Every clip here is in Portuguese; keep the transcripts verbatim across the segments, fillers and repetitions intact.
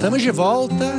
Estamos de volta.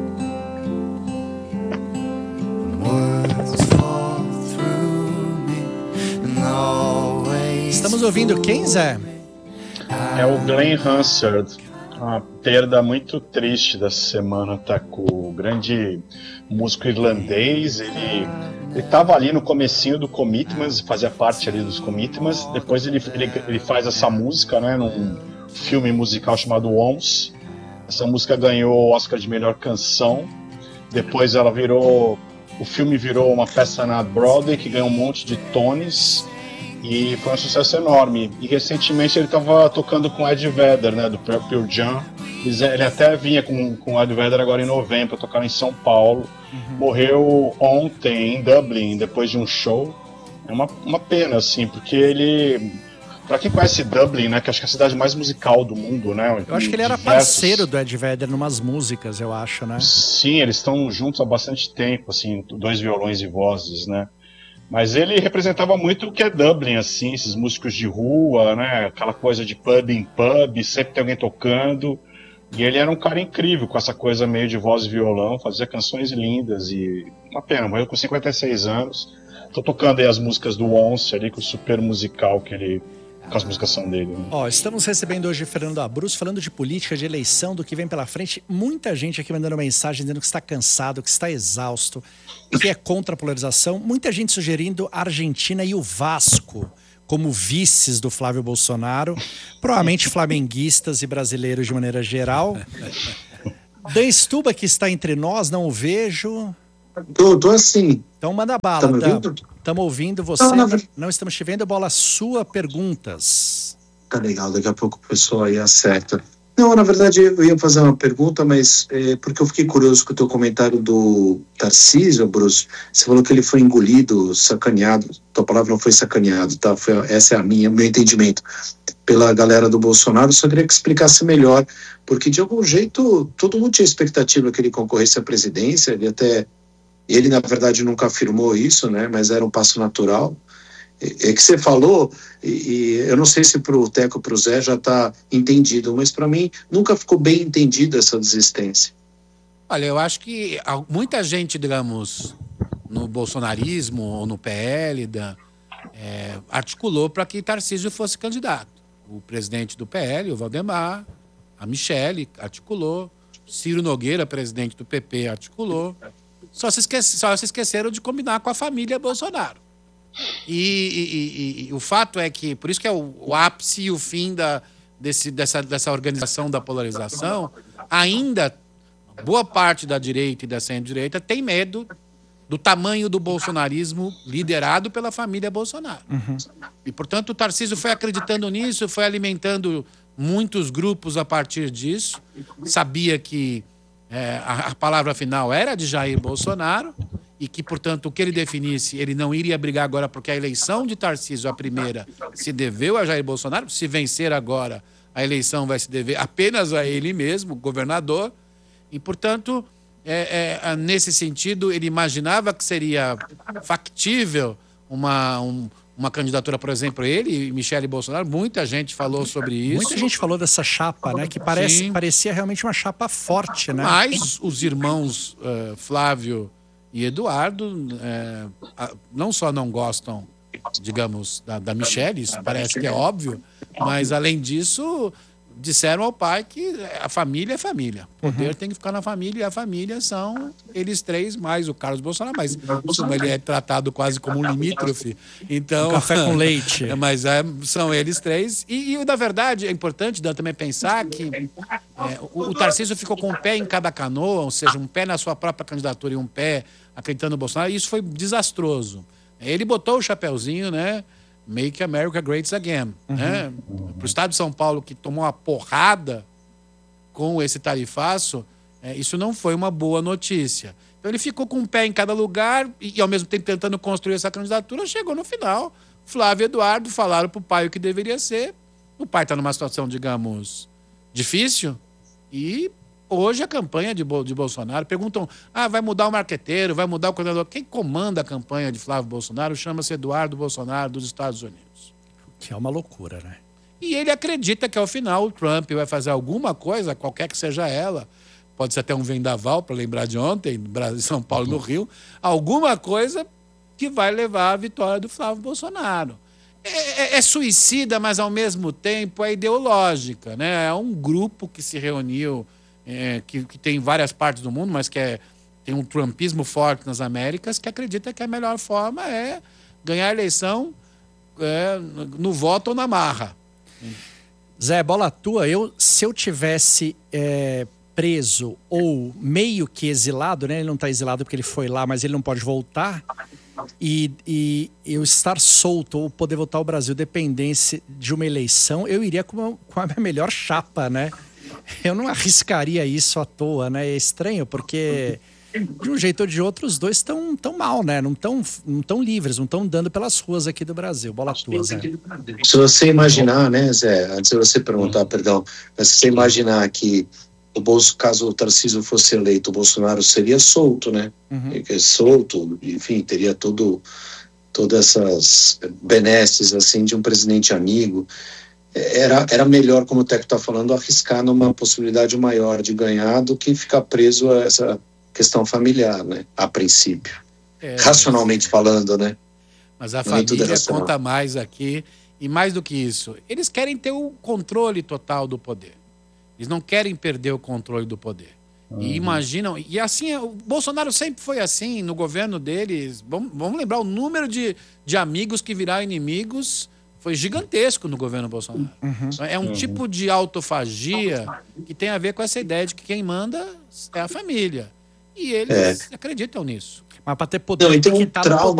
Estamos ouvindo quem, Zé? É o Glenn Hansard. Uma perda muito triste dessa semana, tá? Com o grande músico irlandês. Ele estava ali no comecinho do Commitments, fazia parte ali dos Commitments. Depois ele, ele, ele faz essa música, né, num filme musical chamado Once. Essa música ganhou o Oscar de melhor canção. Depois ela virou... O filme virou uma peça na Broadway que ganhou um monte de Tonys. E foi um sucesso enorme. E recentemente ele estava tocando com Ed Vedder, né, do Pearl Jam. Ele até vinha com, com Ed Vedder agora em novembro para tocar em São Paulo. Uhum. Morreu ontem em Dublin, depois de um show. É uma, uma pena, assim, porque ele... Pra quem conhece Dublin, né, que acho que é a cidade mais musical do mundo, né? Eu acho que ele era diversos... parceiro do Ed Vedder em umas músicas, eu acho, né? Sim, eles estão juntos há bastante tempo, assim, dois violões e vozes, né? Mas ele representava muito o que é Dublin, assim, esses músicos de rua, né? Aquela coisa de pub em pub, sempre tem alguém tocando. E ele era um cara incrível, com essa coisa meio de voz e violão, fazia canções lindas. E uma pena, morreu com cinquenta e seis anos. Tô tocando aí as músicas do Once ali, com o super musical que ele... com as músicas são dele. Né? Ó, estamos recebendo hoje Fernando Abruz, falando de política, de eleição, do que vem pela frente. Muita gente aqui mandando mensagem dizendo que está cansado, que está exausto, que é contra a polarização. Muita gente sugerindo a Argentina e o Vasco como vices do Flávio Bolsonaro. Provavelmente flamenguistas e brasileiros de maneira geral. Dan Stuba, que está entre nós, não o vejo. Tô, tô assim. Então manda bala, tá me ouvindo? Estamos ouvindo você, não, não, não estamos te vendo, bola sua, perguntas. Tá legal, daqui a pouco o pessoal aí acerta. Não, na verdade eu ia fazer uma pergunta, mas é, porque eu fiquei curioso com o teu comentário do Tarcísio, Bruce. Você falou que ele foi engolido, sacaneado, tua palavra não foi sacaneado, tá? Foi, essa é a minha, meu entendimento, pela galera do Bolsonaro. Eu só queria que explicasse melhor, porque de algum jeito todo mundo tinha expectativa que ele concorresse à presidência, ele até... Ele, na verdade, nunca afirmou isso, né? Mas era um passo natural. É que você falou, e, e eu não sei se para o Teco e para o Zé já está entendido, mas para mim nunca ficou bem entendida essa desistência. Olha, eu acho que muita gente, digamos, no bolsonarismo ou no P L, da, é, articulou para que Tarcísio fosse candidato. O presidente do P L, o Valdemar, a Michele, articulou. Ciro Nogueira, presidente do P P, articulou. Só se, esquece, só se esqueceram de combinar com a família Bolsonaro. E, e, e, e o fato é que, por isso que é o, o ápice e o fim da, desse, dessa, dessa organização da polarização, ainda boa parte da direita e da centro-direita tem medo do tamanho do bolsonarismo liderado pela família Bolsonaro. Uhum. E, portanto, o Tarcísio foi acreditando nisso, foi alimentando muitos grupos a partir disso, sabia que É, a, a palavra final era de Jair Bolsonaro e que, portanto, o que ele definisse, ele não iria brigar agora porque a eleição de Tarcísio, a primeira, se deveu a Jair Bolsonaro. Se vencer agora, a eleição vai se dever apenas a ele mesmo, governador. E, portanto, é, é, nesse sentido, ele imaginava que seria factível uma... Um, uma candidatura, por exemplo, ele e Michele Bolsonaro, muita gente falou sobre isso. Muita gente falou dessa chapa, né? Que parece, parecia realmente uma chapa forte, né? Mas os irmãos uh, Flávio e Eduardo uh, não só não gostam, digamos, da, da Michele, isso parece que é óbvio, mas, além disso, disseram ao pai que a família é família. O poder uhum. tem que ficar na família, e a família são eles três, mais o Carlos Bolsonaro, mas ele é tratado quase como um limítrofe. Então, um café com leite. Mas é, são eles três. E, e, na verdade, é importante Dan, também pensar que é, o, o Tarcísio ficou com um pé em cada canoa, ou seja, um pé na sua própria candidatura e um pé acreditando no Bolsonaro, e isso foi desastroso. Ele botou o chapéuzinho, né? Make America Great Again. Uhum. Né? Para o estado de São Paulo, que tomou uma porrada com esse tarifaço, é, isso não foi uma boa notícia. Então ele ficou com um pé em cada lugar e, e ao mesmo tempo tentando construir essa candidatura. Chegou no final, Flávio e Eduardo falaram para o pai o que deveria ser. O pai está numa situação, digamos, difícil. E hoje a campanha de, Bo- de Bolsonaro, perguntam, ah, vai mudar o marqueteiro, vai mudar o coordenador. Quem comanda a campanha de Flávio Bolsonaro chama-se Eduardo Bolsonaro, dos Estados Unidos. Que é uma loucura, né? E ele acredita que ao final o Trump vai fazer alguma coisa, qualquer que seja ela, pode ser até um vendaval, para lembrar de ontem, Brasil, São Paulo e no Rio, alguma coisa que vai levar à vitória do Flávio Bolsonaro. É, é, é suicida, mas ao mesmo tempo é ideológica, né? É um grupo que se reuniu, é, que, que tem em várias partes do mundo, mas que é, tem um trumpismo forte nas Américas, que acredita que a melhor forma é ganhar a eleição é, no, no voto ou na marra. Zé, bola tua, eu, se eu tivesse é, preso ou meio que exilado, né? Ele não está exilado porque ele foi lá, mas ele não pode voltar. E, e eu estar solto ou poder voltar ao Brasil dependesse de uma eleição, eu iria com a, com a minha melhor chapa, né? Eu não arriscaria isso à toa, né? É estranho, porque de um jeito ou de outro os dois estão tão mal, né? Não estão não tão livres, não estão andando pelas ruas aqui do Brasil. Bola tua, Zé. Se você imaginar, né, Zé, antes de você perguntar, perdão, mas se você imaginar que o Bolso, caso o Tarcísio fosse eleito, o Bolsonaro seria solto, né? Uhum. Solto, enfim, teria todo, todas essas benesses, assim, de um presidente amigo. Era, era melhor, como o Teco está falando, arriscar numa possibilidade maior de ganhar do que ficar preso a essa questão familiar, né? A princípio. É, racionalmente mas... falando, né? Mas a família conta mais aqui. E mais do que isso, eles querem ter o controle total do poder. Eles não querem perder o controle do poder. Uhum. E imaginam... E assim, o Bolsonaro sempre foi assim, no governo deles. Vamos, vamos lembrar, o número de, de amigos que viraram inimigos foi gigantesco no governo Bolsonaro. Uhum. É um uhum. tipo de autofagia que tem a ver com essa ideia de que quem manda é a família. E eles é. acreditam nisso. Mas para ter poder, não, tem um que estar trauma no